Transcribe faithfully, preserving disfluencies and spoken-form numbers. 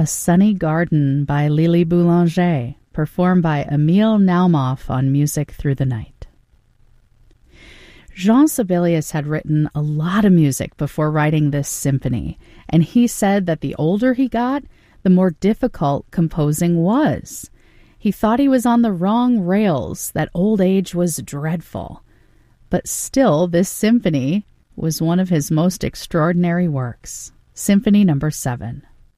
A Sunny Garden by Lily Boulanger, performed by Emil Naumoff on Music Through the Night. Jean Sibelius had written a lot of music before writing this symphony, and he said that the older he got, the more difficult composing was. He thought he was on the wrong rails, that old age was dreadful. But still, this symphony was one of his most extraordinary works. Symphony number seven.